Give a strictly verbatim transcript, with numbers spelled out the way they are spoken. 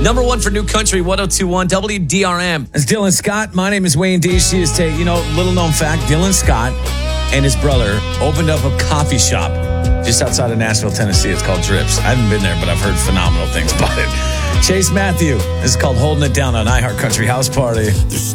Number one for New Country, one oh two point one W D R M. It's Dylan Scott. My name is Wayne D. She is Tate. You know, little known fact, Dylan Scott and his brother opened up a coffee shop just outside of Nashville, Tennessee. It's called Drips. I haven't been there, but I've heard phenomenal things about it. Chase Matthew. This is called Holding It Down on iHeart Country House Party.